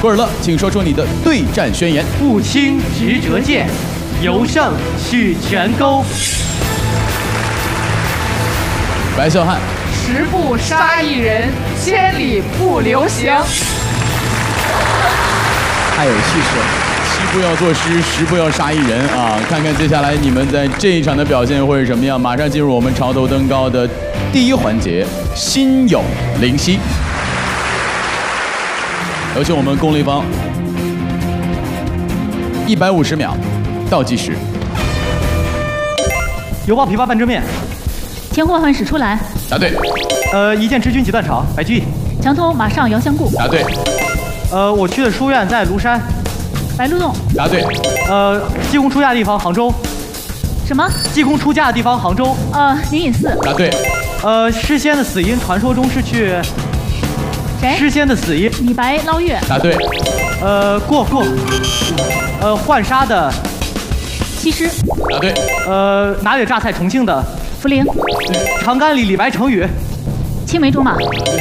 古尔乐，请说出你的对战宣言。 不轻直折剑，尤胜取全钩。 白孝汉 10步杀一人，千里不留行。 太有气势了。7步要作诗，10步要杀一人啊！看看接下来你们在这一场的表现会是什么样。马上进入我们潮头登高的第一环节，心有灵犀。有请我们功利方150秒倒计时。 犹抱琵琶半遮面。 乾坤换使出来。 答对。 一剑知君即断肠，白居易。 墙头马上遥相顾。 答对。 我去的书院在庐山。 白鹿洞。 答对。 济公出家的地方杭州。 什么？ 济公出家的地方杭州。 灵隐寺。 答对。诗仙的死因传说中是去。 谁？ 诗仙的死因。 李白捞月。 答对。 浣纱的。 西施。 答对。 哪里的榨菜？重庆的。 涪陵。 长干里李白成语。 青梅竹马。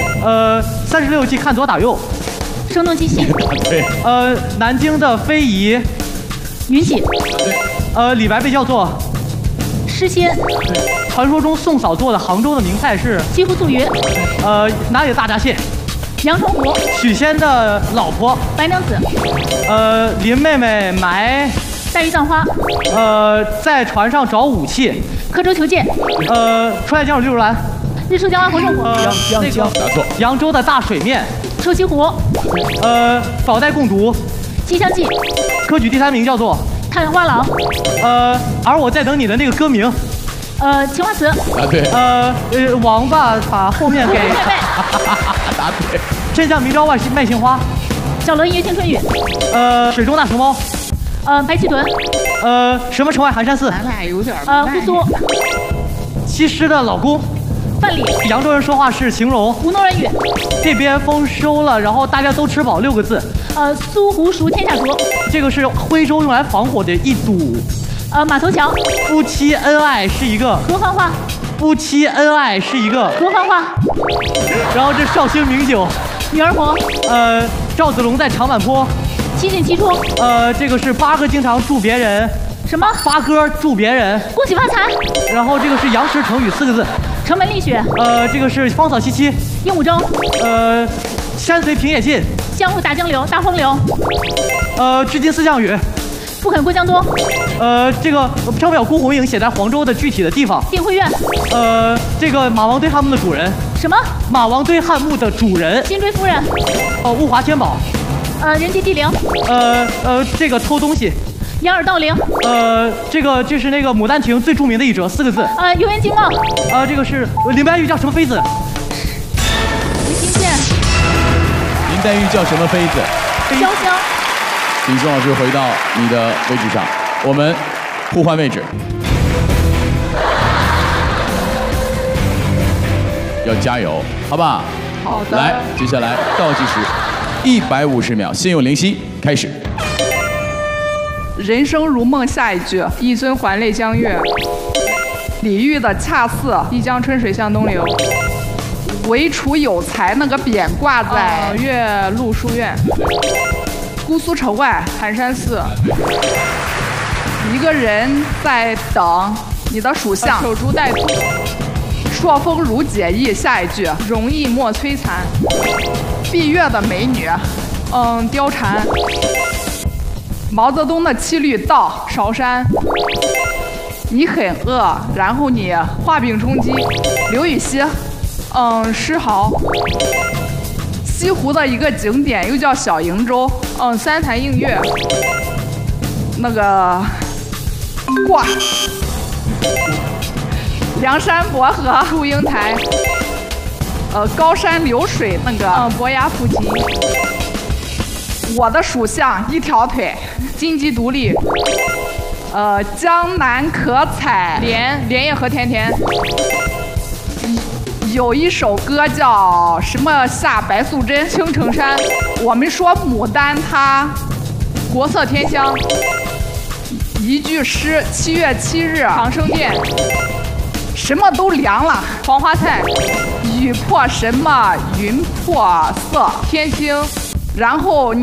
36计看左打右。 声东击西。 答对。 南京的非遗。 云锦。 答对。 李白被叫做诗仙。 传说中宋嫂做的杭州的名菜是西湖醋鱼。 哪里的大闸蟹？ 阳澄湖。 许仙的老婆。 白娘子。 林妹妹埋。 黛玉葬花。 在船上找武器。 刻舟求剑。 出来江水绿如蓝。 日出江湾红胜火。 答错。 扬州的大水面。 瘦西湖。 宝黛共读。 西厢记。 科举第3名叫做探花郎。 而我在等你的那个歌名。 青花瓷。 答对。 王八把后面给。 答对。 真相明朝卖杏花。 小楼一夜听春雨。 水中大熊猫。 白旗屯。 什么城外寒山寺？ 咱俩有点姑苏。 西施的老公。 范蠡。 扬州人说话是形容。 吴侬软语。 这边丰收了，然后大家都吃饱，6个字。 苏湖熟天下熟。 这个是徽州用来防火的一堵。 马头桥。 夫妻恩爱是一个。 合欢花。 夫妻恩爱是一个。 合欢花。 然后这绍兴名酒。 女儿红。 赵子龙在长坂坡。 七进七出。 这个是八哥经常祝别人。 什么？ 八哥祝别人恭喜发财。 然后这个是杨时成语4个字。 城门立雪。 这个是芳草萋萋。 鹦鹉洲。 山随平野尽。 江户大江流，大风流。 至今4项语。 不肯过江多。 这个张表辜鸿铭写在黄州的具体的地方。 定慧院。 这个马王堆汉墓的主人。 什么？ 马王堆汉墓的主人。 辛追夫人。 物华天宝。 人杰地灵。 这个偷东西。 掩耳盗铃。 这个就是那个《牡丹亭》最著名的一折，4个字。 游园惊梦。 这个是林黛玉叫什么妃子？ 林清县。 林黛玉叫什么妃子？ 潇湘。 请宋老师回到你的位置上，我们互换位置。要加油，好吧？ 好的。 来，接下来倒计时150秒，心有灵犀，开始。 人生如梦，下一句。一尊还酹江月。李煜的恰似。一江春水向东流。唯楚有才，那个匾挂在岳麓书院。姑苏城外寒山寺。一个人在等你的属相。守株待兔。朔风如解意，下一句。容易莫摧残。闭月的美女。貂蝉。毛泽东的七律到韶山。你很饿，然后你画饼充饥。刘禹锡。诗豪。西湖的一个景点又叫小瀛洲。三潭映月。那个挂。梁山伯和祝英台。高山流水那个伯牙菩提。我的属相一条腿。金鸡独立。江南可采莲，莲叶何田田。有一首歌叫什么下白素贞青城山。我们说牡丹它国色天香。一句诗7月7日长生殿。什么都凉了，黄花菜。雨破什么云破色天星。然后